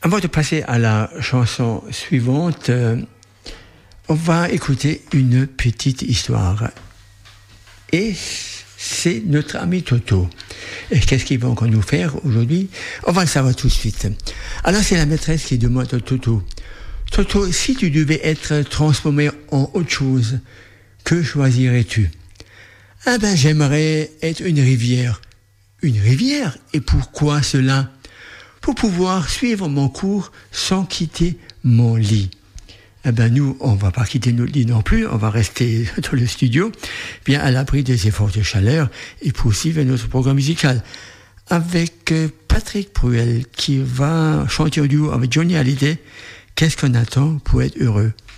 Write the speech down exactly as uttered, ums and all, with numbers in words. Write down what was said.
Avant de passer à la chanson suivante, euh, on va écouter une petite histoire. Et c'est notre ami Toto. Et qu'est-ce qu'il va encore nous faire aujourd'hui? On va le savoir tout de suite. Alors c'est la maîtresse qui demande à Toto. Toto, si tu devais être transformé en autre chose, que choisirais-tu? Ah ben j'aimerais être une rivière. Une rivière? Et pourquoi cela? Pour pouvoir suivre mon cours sans quitter mon lit. Eh ben nous, on va pas quitter notre lit non plus, on va rester dans le studio, bien à l'abri des efforts de chaleur et poursuivre notre programme musical. Avec Patrick Bruel qui va chanter au duo avec Johnny Hallyday, qu'est-ce qu'on attend pour être heureux?